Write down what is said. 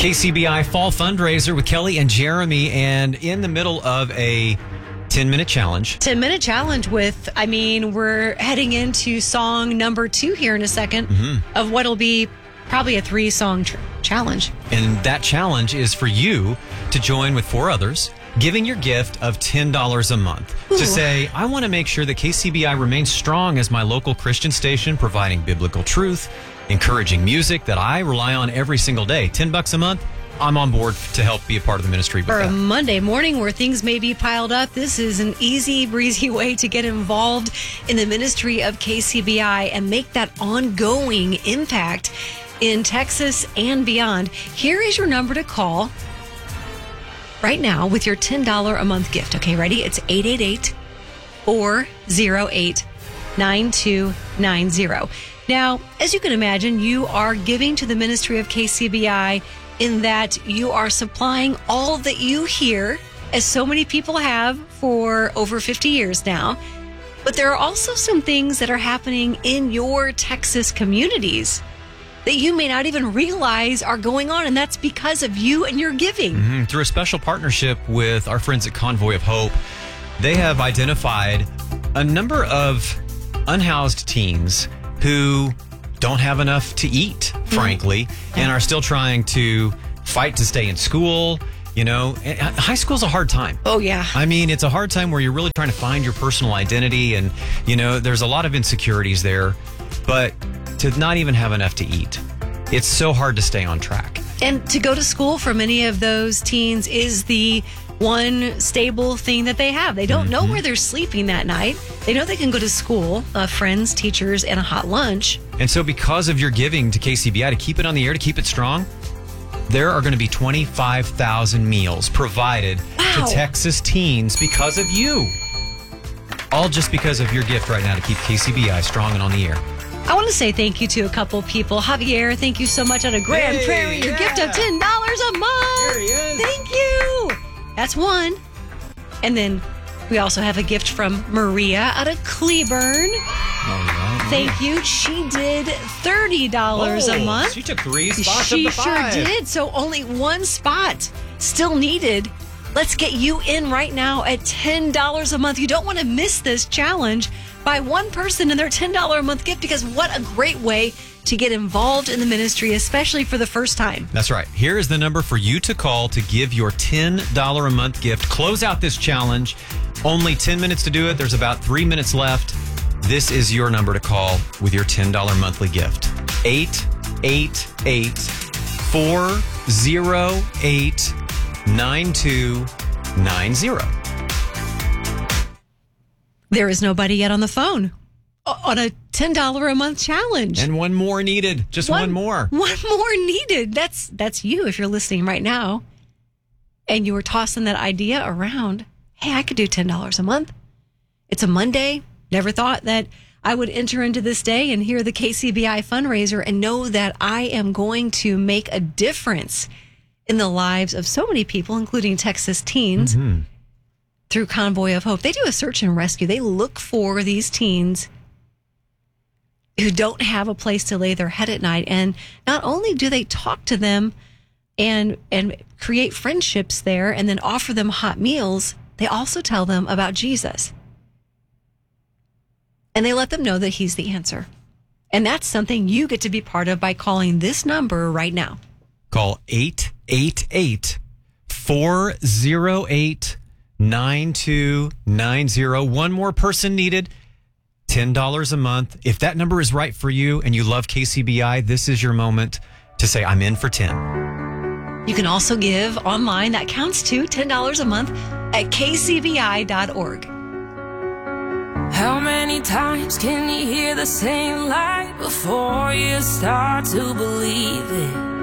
KCBI Fall Fundraiser with Kelly and Jeremy, and in the middle of a 10-minute challenge. 10-minute challenge with, we're heading into song number 2 here in a second of what'll be probably a 3-song challenge. And that challenge is for you to join with 4 others, giving your gift of $10 a month. Ooh. To say, I want to make sure that KCBI remains strong as my local Christian station, providing biblical truth, encouraging music that I rely on every single day. $10 a month, I'm on board to help be a part of the ministry with For that. a Monday morning where things may be piled up, this is an easy, breezy way to get involved in the ministry of KCBI and make that ongoing impact in Texas and beyond. Here is your number to call right now with your $10 a month gift. Okay, ready? It's 888-408-9290. Now, as you can imagine, you are giving to the ministry of KCBI in that you are supplying all that you hear, as so many people have for over 50 years now. But there are also some things that are happening in your Texas communities that you may not even realize are going on, and that's because of you and your giving. Through a special partnership with our friends at Convoy of Hope, they have identified a number of unhoused teens who don't have enough to eat, frankly, and are still trying to fight to stay in school. You know, high school's a hard time. Oh, yeah. It's a hard time where you're really trying to find your personal identity, and, there's a lot of insecurities there. But to not even have enough to eat, it's so hard to stay on track. And to go to school for many of those teens is the one stable thing that they have. They don't know where they're sleeping that night. They know they can go to school, friends, teachers, and a hot lunch. And so because of your giving to KCBI, to keep it on the air, to keep it strong, there are going to be 25,000 meals provided to Texas teens because of you. All just because of your gift right now to keep KCBI strong and on the air. I want to say thank you to a couple people. Javier, thank you so much out of Grand Prairie. Your gift of $10 a month. There he is. Thank you. That's one. And then we also have a gift from Maria out of Cleburne. All right. Thank you. She did $30 a month. She took 3 spots She of the 5. sure did. So only one spot still needed. Let's get you in right now at $10 a month. You don't want to miss this challenge by one person and their $10 a month gift, because what a great way to get involved in the ministry, especially for the first time. That's right. Here is the number for you to call to give your $10 a month gift. Close out this challenge. Only 10 minutes to do it. There's about 3 minutes left. This is your number to call with your $10 monthly gift. 888-408-9290. There is nobody yet on the phone on a $10 a month challenge. And one more needed. Just one more. One more needed. That's you if you're listening right now and you were tossing that idea around. Hey, I could do $10 a month. It's a Monday. Never thought that I would enter into this day and hear the KCBI fundraiser and know that I am going to make a difference in the lives of so many people, including Texas teens, through Convoy of Hope. They do a search and rescue. They look for these teens who don't have a place to lay their head at night. And not only do they talk to them and create friendships there and then offer them hot meals, they also tell them about Jesus. And they let them know that he's the answer. And that's something you get to be part of by calling this number right now. Call 888-408-9290. One more person needed. $10 a month. If that number is right for you and you love KCBI, this is your moment to say, I'm in for 10. You can also give online. That counts too. $10 a month at kcbi.org. How many times can you hear the same lie before you start to believe it?